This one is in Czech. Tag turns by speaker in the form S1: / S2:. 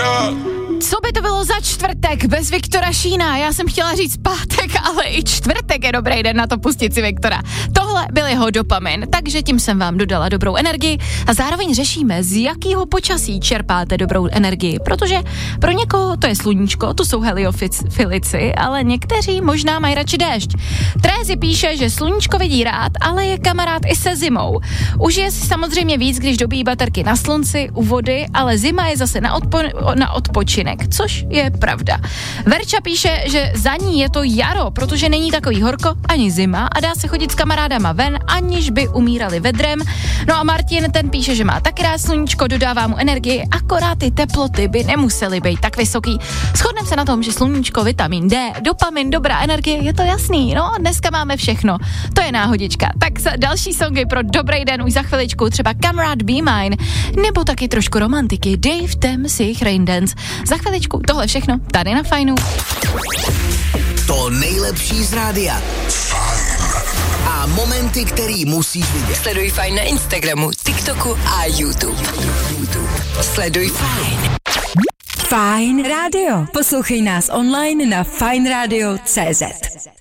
S1: Co by to bylo za čtvrtek bez Viktora Šína? Já jsem chtěla říct pátek, ale i čtvrtek je dobrý den na to pustit si Viktora. Tohle byl jeho dopamin, takže tím jsem vám dodala dobrou energii a zároveň řešíme, z jakého počasí čerpáte dobrou energii, protože pro někoho to je sluníčko, to jsou heliofilici, ale někteří možná mají radši déšť. Trézi píše, že sluníčko vidí rád, ale je kamarád i se zimou. Užije si samozřejmě víc, když dobíjí baterky na slunci, u vody, ale zima je zase na odpočinek, což je pravda. Verča píše, že za ní je to jaro, protože není takový horko ani zima a dá se chodit s kamarádama ven, aniž by umírali vedrem. No a Martin, ten píše, že má taky rád sluníčko, dodává mu energii, akorát ty teploty by nemusely být tak vysoký. Shodneme se na tom, že sluníčko, vitamin D, dopamin, dobrá energie, je to jasný, no dneska máme všechno. To je náhodička. Tak další songy pro dobrý den už za chviličku, třeba Kamarád Be Mine, nebo taky trošku romantiky, Dave Thames, jejich Rain Dance. Za chviličku tohle všechno tady na Fajnu.
S2: To nejlepší z rádia. A momenty, který musíš vidět.
S3: Sleduj Fajn na Instagramu, TikToku a YouTube. Sleduj Fajn.
S4: Fajn rádio. Poslouchej nás online na fajnradio.cz.